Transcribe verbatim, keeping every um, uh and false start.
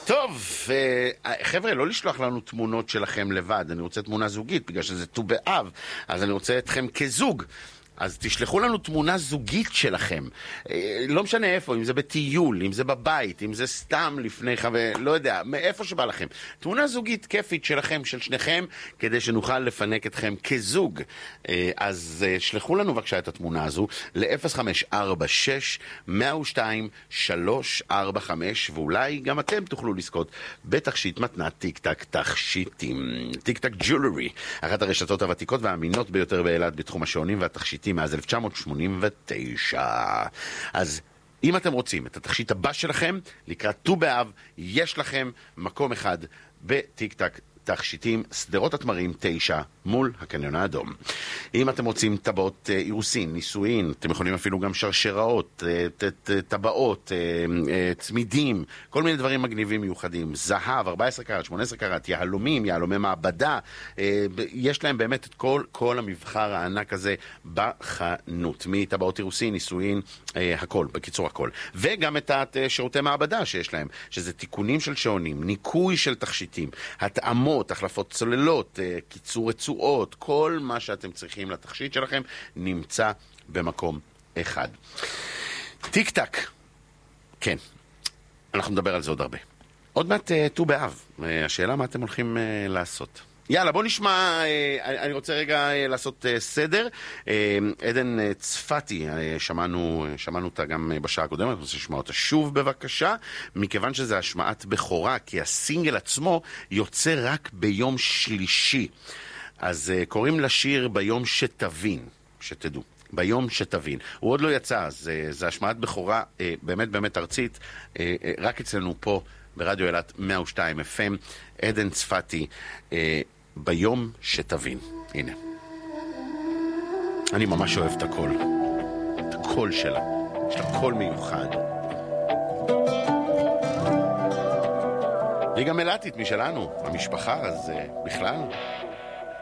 טוב, חבר'ה, לא לשלוח לנו תמונות שלכם לבד, אני רוצה תמונה זוגית, בגלל שזה ט"ו באב, אז אני רוצה אתכם כזוג. אז תשלחו לנו תמונה זוגית שלכם, לא משנה איפה, אם זה בטיול, אם זה בבית, אם זה סתם לפני חבר, לא יודע, מאיפה שבא לכם. תמונה זוגית כיפית שלכם, של שניכם, כדי שנוכל לפנק אתכם כזוג. אז שלחו לנו בבקשה את התמונה הזו ל-אפס חמש ארבע שש מאה ושתיים שלוש ארבע חמש, ואולי גם אתם תוכלו לזכות בתכשיט מתנת טיק טק תכשיטים. טיק טק ג'ולרי, אחת הרשתות הוותיקות והאמינות ביותר באילת בתחום השעונים והתכשיטים מאז אלף תשע מאות שמונים ותשע. אז אם אתם רוצים את התכשיט הבא שלכם לקראת ט"ו באב, יש לכם מקום אחד בטיק טק תכשיטים, סדרות התמרים תשע מול הקניון האדום. אם אתם רוצים טבעות אירוסין, נישואין, אתם יכולים אפילו גם שרשראות, טבעות, צמידים, כל מיני דברים מגניבים מיוחדים, זהב, ארבע עשרה קראט, שמונה עשרה קראט, יהלומים, יהלומי מעבדה, יש להם באמת את כל, כל המבחר הענק הזה בחנות, מטבעות אירוסין, נישואין, הכל, בקיצור הכל. וגם את שירותי מעבדה שיש להם, שזה תיקונים של שעונים, ניקוי של תכשיטים, התאמות, החלפות צוללות, קיצור רצועות, כל מה שאתם צריכים לתכשיט שלכם נמצא במקום אחד. טיק טק, כן, אנחנו נדבר על זה עוד הרבה. עוד מעט ט"ו באב, השאלה מה אתם הולכים לעשות. יאללה, בוא נשמע, אני רוצה רגע לעשות סדר. עדן צפתי, שמענו, שמענו אותה גם בשעה הקודמת, אני רוצה לשמוע אותה שוב בבקשה, מכיוון שזה השמעת בכורה, כי הסינגל עצמו יוצא רק ביום שלישי. אז קוראים לשיר ביום שתבין, שתדעו. ביום שתבין. הוא עוד לא יצא, אז זה השמעת בכורה באמת באמת ארצית, רק אצלנו פה ברדיו אילת מאה ושתיים אף אם, עדן צפתי, ביום שתבין. הנה. אני ממש אוהב את הקול. את הקול שלה. יש לה קול מיוחד. והיא גם אילתית משלנו, המשפחה, אז בכלל...